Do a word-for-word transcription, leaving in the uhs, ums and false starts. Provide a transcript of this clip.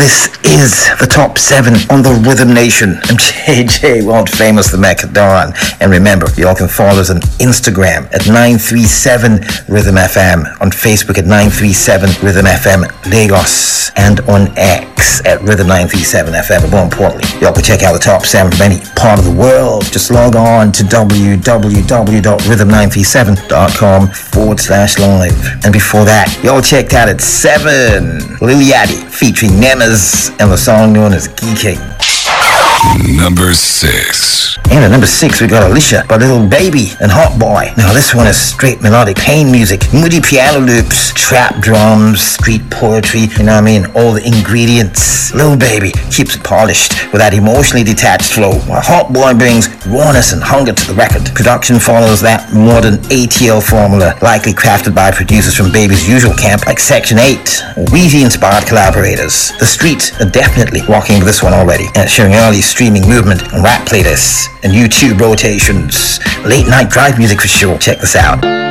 This is the top seven on the Rhythm Nation. I'm J J, world famous the Macadon. And remember, y'all can follow us on Instagram at nine three seven Rhythm F M, on Facebook at nine three seven Rhythm F M Lagos, and on X at Rhythm nine three seven F M. And more importantly, y'all can check out the top seven from any part of the world. Just log on to w w w dot rhythm nine three seven dot com forward slash live. And before that, y'all checked out at seven Lil Yachty featuring Nemes and the song known as Geeking. Number six. And at number six, we got Alicia by Little Baby and Hot Boy. Now this one is straight melodic pain music, moody piano loops, trap drums, street poetry, you know what I mean, all the ingredients. Little Baby keeps it polished with that emotionally detached flow, while Hot Boy brings rawness and hunger to the record. Production follows that modern A T L formula, likely crafted by producers from Baby's usual camp like Section eight, Weezy-inspired collaborators. The streets are definitely rocking with this one already, and it's showing early streaming movement on rap playlists and YouTube rotations. Late night drive music for sure. Check this out.